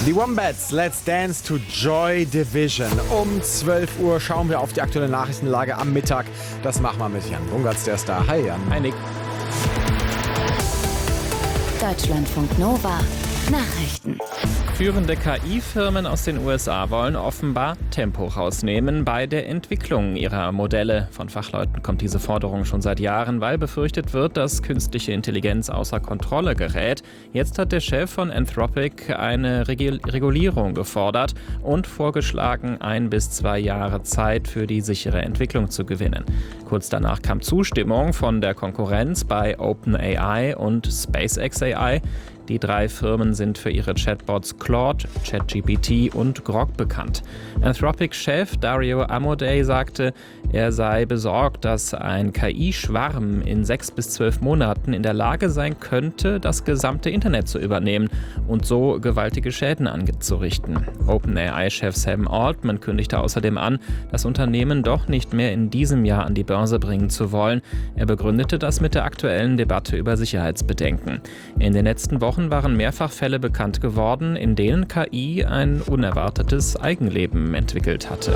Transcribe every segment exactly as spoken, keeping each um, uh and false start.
Die Wombats, Let's Dance to Joy Division. Um zwölf Uhr schauen wir auf die aktuelle Nachrichtenlage am Mittag. Das machen wir mit Jan Bungertz, der ist da. Hi Jan. Hi Nick. Deutschlandfunk Nova Nachrichten. Führende K I-Firmen aus den U S A wollen offenbar Tempo rausnehmen bei der Entwicklung ihrer Modelle. Von Fachleuten kommt diese Forderung schon seit Jahren, weil befürchtet wird, dass künstliche Intelligenz außer Kontrolle gerät. Jetzt hat der Chef von Anthropic eine Regul- Regulierung gefordert und vorgeschlagen, ein bis zwei Jahre Zeit für die sichere Entwicklung zu gewinnen. Kurz danach kam Zustimmung von der Konkurrenz bei OpenAI und SpaceX A I. Die drei Firmen sind für ihre Chatbots Claude, ChatGPT und Grok bekannt. Anthropic-Chef Dario Amodei sagte, er sei besorgt, dass ein K I-Schwarm in sechs bis zwölf Monaten in der Lage sein könnte, das gesamte Internet zu übernehmen und so gewaltige Schäden anzurichten. OpenAI-Chef Sam Altman kündigte außerdem an, das Unternehmen doch nicht mehr in diesem Jahr an die Börse bringen zu wollen. Er begründete das mit der aktuellen Debatte über Sicherheitsbedenken. In den letzten Wochen waren mehrfach Fälle bekannt geworden, in denen K I ein unerwartetes Eigenleben entwickelt hatte.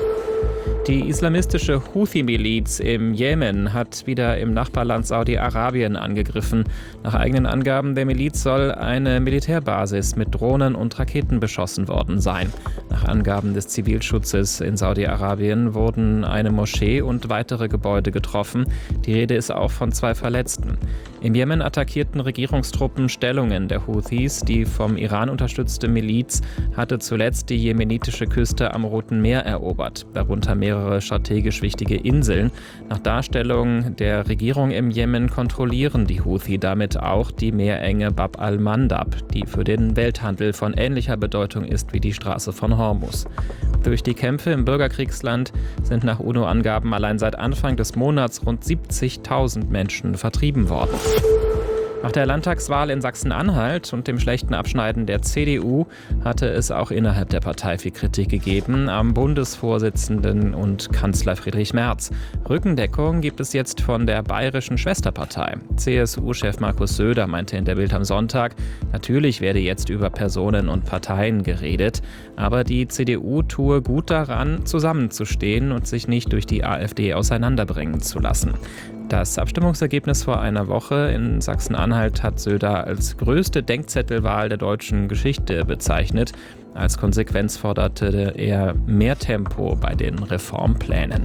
Die islamistische Houthi-Miliz im Jemen hat wieder im Nachbarland Saudi-Arabien angegriffen. Nach eigenen Angaben der Miliz soll eine Militärbasis mit Drohnen und Raketen beschossen worden sein. Nach Angaben des Zivilschutzes in Saudi-Arabien wurden eine Moschee und weitere Gebäude getroffen. Die Rede ist auch von zwei Verletzten. Im Jemen attackierten Regierungstruppen Stellungen der Houthis. Die vom Iran unterstützte Miliz hatte zuletzt die jemenitische Küste am Roten Meer erobert, darunter mehrere strategisch wichtige Inseln. Nach Darstellung der Regierung im Jemen kontrollieren die Houthi damit auch die Meerenge Bab al-Mandab, die für den Welthandel von ähnlicher Bedeutung ist wie die Straße von Hormuz. Durch die Kämpfe im Bürgerkriegsland sind nach UNO-Angaben allein seit Anfang des Monats rund siebzigtausend Menschen vertrieben worden. Nach der Landtagswahl in Sachsen-Anhalt und dem schlechten Abschneiden der C D U hatte es auch innerhalb der Partei viel Kritik gegeben am Bundesvorsitzenden und Kanzler Friedrich Merz. Rückendeckung gibt es jetzt von der bayerischen Schwesterpartei. C S U-Chef Markus Söder meinte in der Bild am Sonntag, natürlich werde jetzt über Personen und Parteien geredet, aber die C D U tue gut daran, zusammenzustehen und sich nicht durch die AfD auseinanderbringen zu lassen. Das Abstimmungsergebnis vor einer Woche in Sachsen-Anhalt hat Söder als größte Denkzettelwahl der deutschen Geschichte bezeichnet. Als Konsequenz forderte er mehr Tempo bei den Reformplänen.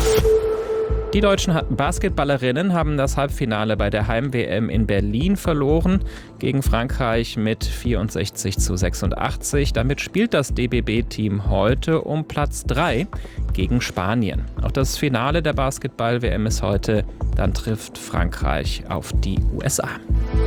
Die deutschen Basketballerinnen haben das Halbfinale bei der Heim-W M in Berlin verloren gegen Frankreich mit vierundsechzig zu sechsundachtzig. Damit spielt das D B B-Team heute um Platz drei gegen Spanien. Auch das Finale der Basketball-W M ist heute. Dann trifft Frankreich auf die U S A.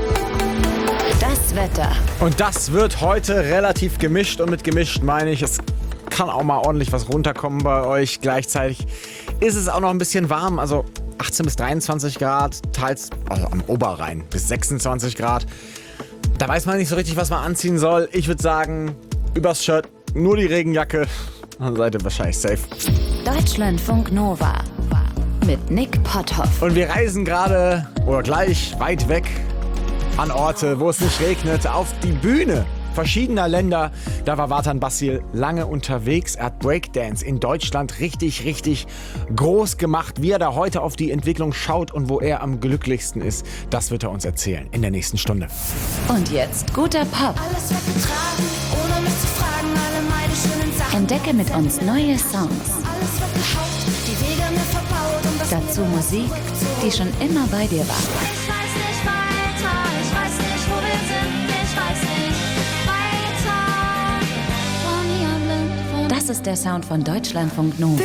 Das Wetter. Und das wird heute relativ gemischt. Und mit gemischt meine ich, es kann auch mal ordentlich was runterkommen bei euch. Gleichzeitig ist es auch noch ein bisschen warm, also achtzehn bis dreiundzwanzig Grad, teils also am Oberrhein bis sechsundzwanzig Grad. Da weiß man nicht so richtig, was man anziehen soll. Ich würde sagen, übers Shirt nur die Regenjacke, dann seid ihr wahrscheinlich safe. Deutschlandfunk Nova mit Nick Potthoff. Und wir reisen gerade oder gleich weit weg an Orte, wo es nicht regnet, auf die Bühne verschiedener Länder. Da war Vatan Basil lange unterwegs. Er hat Breakdance in Deutschland richtig, richtig groß gemacht. Wie er da heute auf die Entwicklung schaut und wo er am glücklichsten ist, das wird er uns erzählen in der nächsten Stunde. Und jetzt guter Pop. Alles wird getragen, ohne mich zu fragen, alle meine schönen Sachen. Entdecke mit uns neue Songs. Alles wird gehaucht, die Wege mir verbaut und das Dazu Musik, die schon immer bei dir war. Ich weiß nicht weiter, ich weiß nicht, wo wir sind, ich weiß nicht weiter. Von hier blind, von Das ist der Sound von Deutschlandfunk Nova.